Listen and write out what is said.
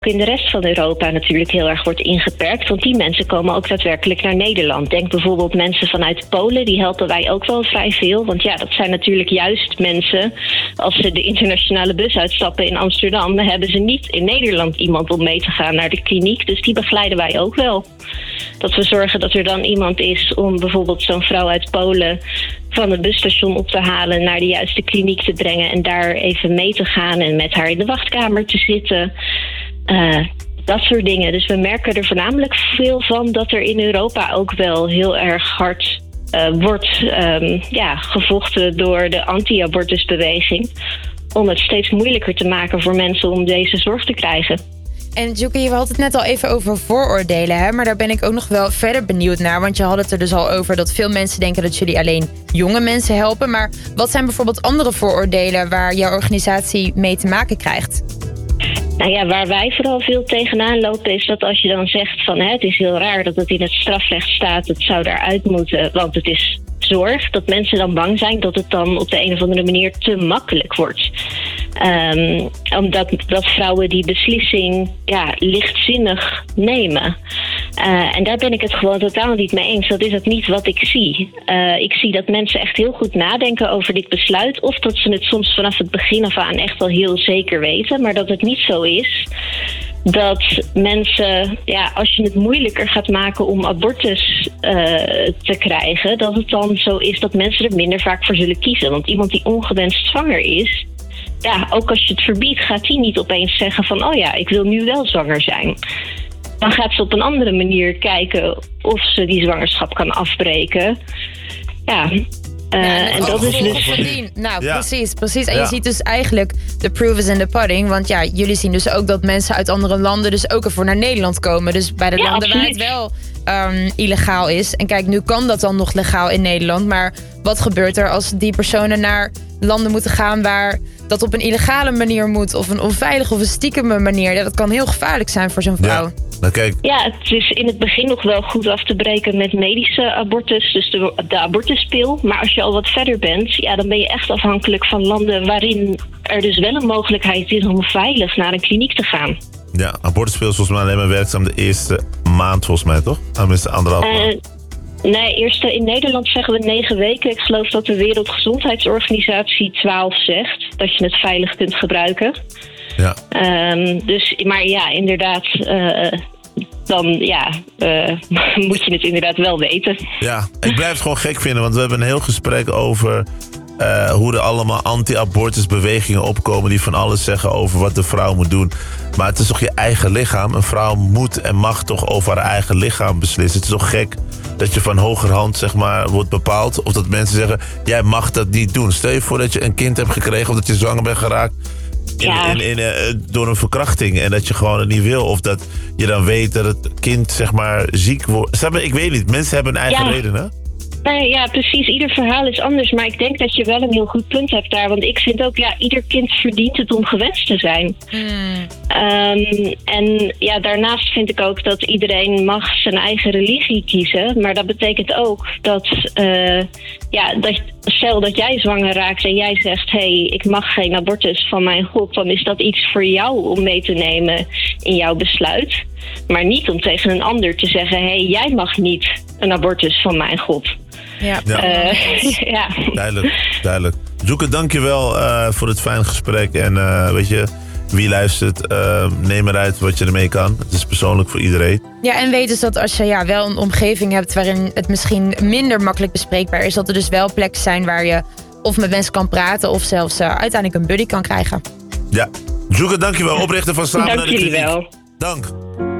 in de rest van Europa natuurlijk heel erg wordt ingeperkt. Want die mensen komen ook daadwerkelijk naar Nederland. Denk bijvoorbeeld mensen vanuit Polen, die helpen wij ook wel vrij veel. Want ja, dat zijn natuurlijk juist mensen, als ze de internationale bus uitstappen in Amsterdam, dan hebben ze niet in Nederland iemand om mee te gaan naar de kliniek. Dus die begeleiden wij ook wel. Dat we zorgen dat er dan iemand is om bijvoorbeeld zo'n vrouw uit Polen van het busstation op te halen, naar de juiste kliniek te brengen en daar even mee te gaan en met haar in de wachtkamer te zitten. Dat soort dingen. Dus we merken er voornamelijk veel van dat er in Europa ook wel heel erg hard wordt gevochten door de anti-abortusbeweging, om het steeds moeilijker te maken voor mensen om deze zorg te krijgen. En Joeke, je had het net al even over vooroordelen, hè? Maar daar ben ik ook nog wel verder benieuwd naar. Want je had het er dus al over dat veel mensen denken dat jullie alleen jonge mensen helpen. Maar wat zijn bijvoorbeeld andere vooroordelen waar jouw organisatie mee te maken krijgt? Nou ja, waar wij vooral veel tegenaan lopen is dat als je dan zegt van het is heel raar dat het in het strafrecht staat, het zou daaruit moeten, want het is zorg, dat mensen dan bang zijn dat het dan op de een of andere manier te makkelijk wordt. Omdat vrouwen die beslissing lichtzinnig nemen. En daar ben ik het gewoon totaal niet mee eens. Dat is ook niet wat ik zie. Ik zie dat mensen echt heel goed nadenken over dit besluit. Of dat ze het soms vanaf het begin af aan echt wel heel zeker weten. Maar dat het niet zo is dat mensen, als je het moeilijker gaat maken om abortus te krijgen, dat het dan zo is dat mensen er minder vaak voor zullen kiezen. Want iemand die ongewenst zwanger is, ook als je het verbiedt, gaat die niet opeens zeggen van ik wil nu wel zwanger zijn. Dan gaat ze op een andere manier kijken of ze die zwangerschap kan afbreken. En dat is dus Precies. En je ziet dus eigenlijk de proof is in the pudding. Want jullie zien dus ook dat mensen uit andere landen dus ook ervoor naar Nederland komen. Dus bij de landen absoluut. waar het wel illegaal is. En kijk, nu kan dat dan nog legaal in Nederland. Maar wat gebeurt er als die personen naar landen moeten gaan waar dat op een illegale manier moet, of een onveilige of een stiekeme manier? Dat kan heel gevaarlijk zijn voor zo'n vrouw. Ja. Nou, kijk. Ja, het is in het begin nog wel goed af te breken met medische abortus, dus de abortuspil. Maar als je al wat verder bent, dan ben je echt afhankelijk van landen waarin er dus wel een mogelijkheid is om veilig naar een kliniek te gaan. Ja, abortuspil is volgens mij alleen maar werkzaam de eerste maand, volgens mij, toch? Tenminste, 1,5 maand. Nee, eerst in Nederland zeggen we 9 weken. Ik geloof dat de Wereldgezondheidsorganisatie 12 zegt dat je het veilig kunt gebruiken. Ja. Maar inderdaad, dan moet je het inderdaad wel weten. Ja, ik blijf het gewoon gek vinden, want we hebben een heel gesprek over hoe er allemaal anti-abortusbewegingen opkomen die van alles zeggen over wat de vrouw moet doen. Maar het is toch je eigen lichaam? Een vrouw moet en mag toch over haar eigen lichaam beslissen? Het is toch gek dat je van hogerhand, zeg maar, wordt bepaald, of dat mensen zeggen, jij mag dat niet doen. Stel je voor dat je een kind hebt gekregen of dat je zwanger bent geraakt door een verkrachting en dat je gewoon het niet wil. Of dat je dan weet dat het kind, zeg maar, ziek wordt. Ik weet niet, mensen hebben een eigen reden, hè? Nee, precies. Ieder verhaal is anders. Maar ik denk dat je wel een heel goed punt hebt daar. Want ik vind ook, ieder kind verdient het om gewenst te zijn. En daarnaast vind ik ook dat iedereen mag zijn eigen religie kiezen. Maar dat betekent ook dat, stel dat jij zwanger raakt en jij zegt, ik mag geen abortus van mijn God, dan is dat iets voor jou om mee te nemen in jouw besluit. Maar niet om tegen een ander te zeggen, jij mag niet een abortus van mijn God. Ja. Duidelijk. Joeke, dankjewel voor het fijne gesprek. En weet je, wie luistert, neem eruit wat je ermee kan. Het is persoonlijk voor iedereen. Ja, en weet dus dat als je wel een omgeving hebt waarin het misschien minder makkelijk bespreekbaar is, dat er dus wel plekken zijn waar je of met mensen kan praten of zelfs uiteindelijk een buddy kan krijgen. Ja. Joeke, dankjewel. Oprichter van Samen naar de Kliniek. Dank jullie wel. Dank.